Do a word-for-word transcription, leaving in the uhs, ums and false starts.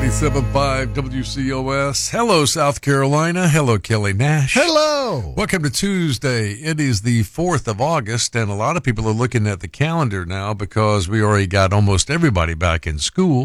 ninety-seven point five W C O S. Hello, South Carolina. Hello, Kelly Nash. Hello. Welcome to Tuesday. It is the fourth of August, and a lot of people are looking at the calendar now because we already got almost everybody back in school.